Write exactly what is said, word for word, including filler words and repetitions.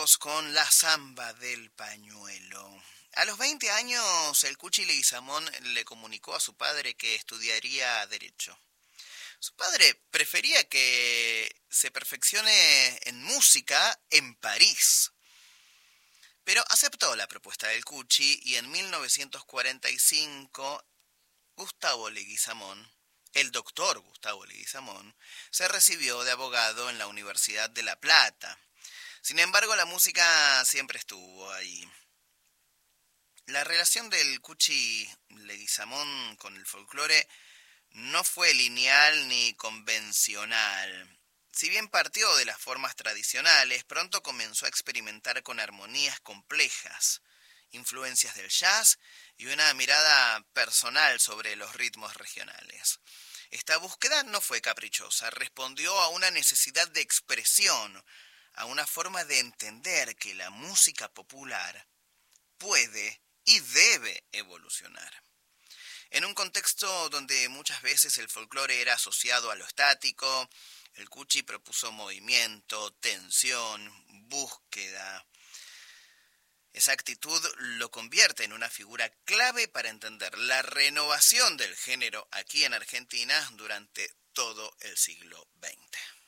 Vamos con la samba del pañuelo. A los veinte años, el Cuchi Leguizamón le comunicó a su padre que estudiaría Derecho. Su padre prefería que se perfeccione en música en París, pero aceptó la propuesta del Cuchi y en mil novecientos cuarenta y cinco Gustavo Leguizamón, el doctor Gustavo Leguizamón, se recibió de abogado en la Universidad de La Plata. Sin embargo, la música siempre estuvo ahí. La relación del Cuchi Leguizamón con el folclore no fue lineal ni convencional. Si bien partió de las formas tradicionales, pronto comenzó a experimentar con armonías complejas, influencias del jazz y una mirada personal sobre los ritmos regionales. Esta búsqueda no fue caprichosa, respondió a una necesidad de expresión, a una forma de entender que la música popular puede y debe evolucionar. En un contexto donde muchas veces el folclore era asociado a lo estático, el Cuchi propuso movimiento, tensión, búsqueda. Esa actitud lo convierte en una figura clave para entender la renovación del género aquí en Argentina durante todo el siglo veinte.